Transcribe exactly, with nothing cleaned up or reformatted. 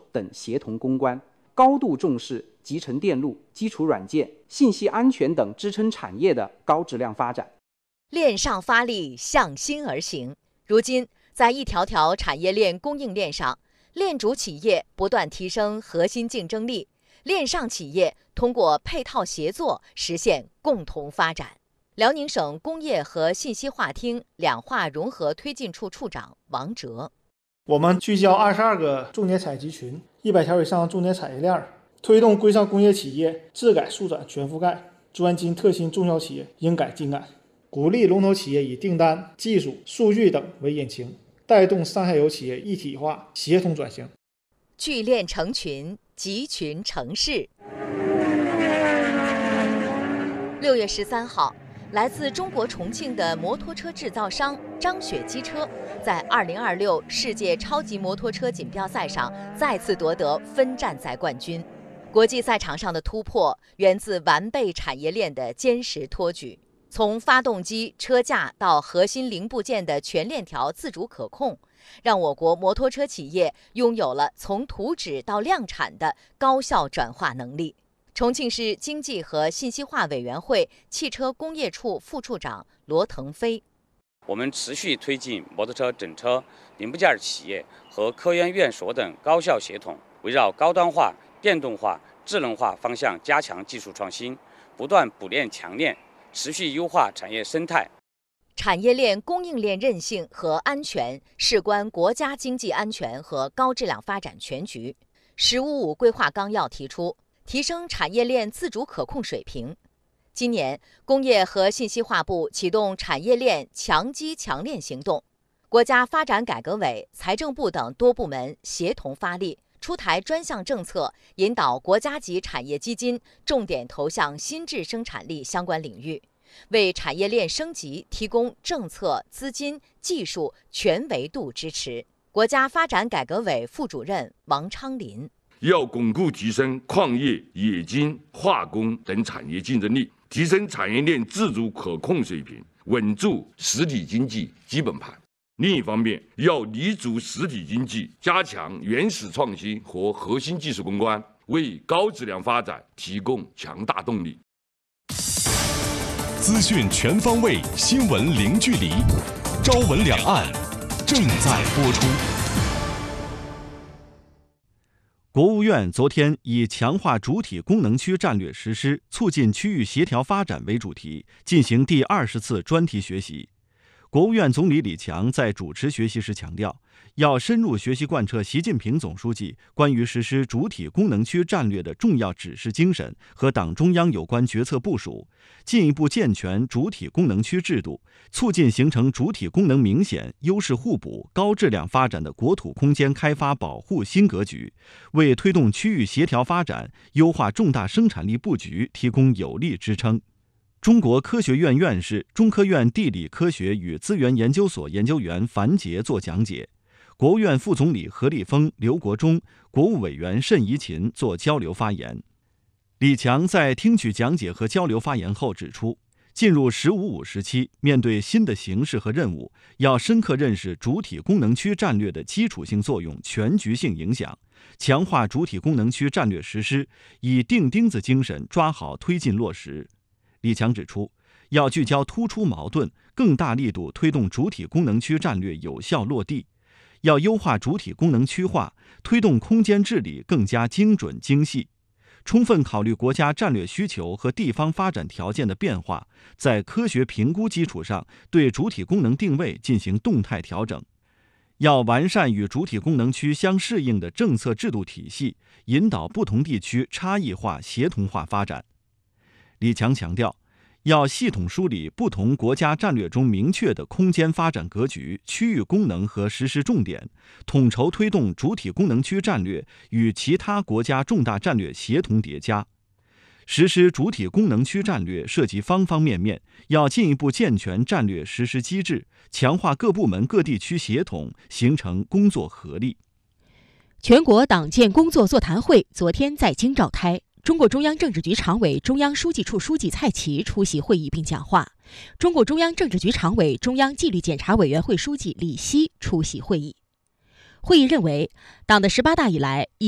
等协同攻关，高度重视集成电路、基础软件、信息安全等支撑产业的高质量发展。 链上发力，向心而行。如今，在一条条产业链供应链上，链主企业不断提升核心竞争力，链上企业通过配套协作实现共同发展。辽宁省工业和信息化厅两化融合推进处处长王哲： 我们聚焦二十二个重点采集群、一百条以上重点产业链，推动规上工业企业自改速转全覆盖，专精特新中小企业应改尽改，鼓励龙头企业以订单、技术、数据等为引擎，带动上下游企业一体化协同转型。 聚链成群，集群成市。六月十三号，来自中国重庆的摩托车制造商张雪机车，在二零二六世界超级摩托车锦标赛上再次夺得分站赛冠军。国际赛场上的突破源自完备产业链的坚实托举，从发动机、车架到核心零部件的全链条自主可控，让我国摩托车企业拥有了从图纸到量产的高效转化能力。重庆市经济和信息化委员会汽车工业处副处长罗腾飞： 我们持续推进摩托车整车零部件企业和科研院所等高效协同，围绕高端化、电动化、智能化方向加强技术创新，不断补链强链，持续优化产业生态。 产业链供应链韧性和安全事关国家经济安全和高质量发展全局。“十五五”规划纲要提出，提升产业链自主可控水平。今年，工业和信息化部启动产业链强基强链行动，国家发展改革委、财政部等多部门协同发力，出台专项政策，引导国家级产业基金重点投向新质生产力相关领域，为产业链升级提供政策、资金、技术全维度支持。国家发展改革委副主任王昌林： 要巩固提升矿业、冶金、化工等产业竞争力，提升产业链自主可控水平，稳住实体经济基本盘。另一方面，要立足实体经济，加强原始创新和核心技术攻关，为高质量发展提供强大动力。 资讯全方位，新闻零距离。朝闻两岸正在播出。 国务院昨天以强化主体功能区战略实施，促进区域协调发展为主题，进行第二十次专题学习。国务院总理李强在主持学习时强调，要深入学习贯彻习近平总书记关于实施主体功能区战略的重要指示精神和党中央有关决策部署，进一步健全主体功能区制度，促进形成主体功能明显、优势互补、高质量发展的国土空间开发保护新格局，为推动区域协调发展、优化重大生产力布局提供有力支撑。中国科学院院士、中科院地理科学与资源研究所研究员樊杰作讲解，国务院副总理何立峰、刘国中、国务委员慎怡琴作交流发言。李强在听取讲解和交流发言后指出，进入“十五五”时期，面对新的形势和任务，要深刻认识主体功能区战略的基础性作用、全局性影响，强化主体功能区战略实施，以钉钉子精神抓好推进落实。李强指出，要聚焦突出矛盾，更大力度推动主体功能区战略有效落地；要优化主体功能区划，推动空间治理更加精准精细；充分考虑国家战略需求和地方发展条件的变化，在科学评估基础上对主体功能定位进行动态调整；要完善与主体功能区相适应的政策制度体系，引导不同地区差异化协同化发展。李强强调，要系统梳理不同国家战略中明确的空间发展格局、区域功能和实施重点，统筹推动主体功能区战略与其他国家重大战略协同叠加。实施主体功能区战略涉及方方面面，要进一步健全战略实施机制，强化各部门各地区协同，形成工作合力。 全国党建工作座谈会昨天在京召开。中共中央政治局常委、中央书记处书记蔡奇出席会议并讲话，中共中央政治局常委、中央纪律检查委员会书记李希出席会议。会议认为，党的十八大以来，以